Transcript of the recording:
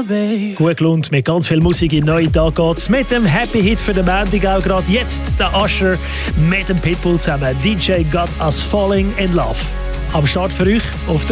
Gut gelohnt mit ganz viel Musik in neuen Tag geht's mit dem Happy Hit für den Montag auch gerade jetzt der Usher mit dem Pitbull zusammen. DJ Got Us Falling in Love. Am Start für euch auf der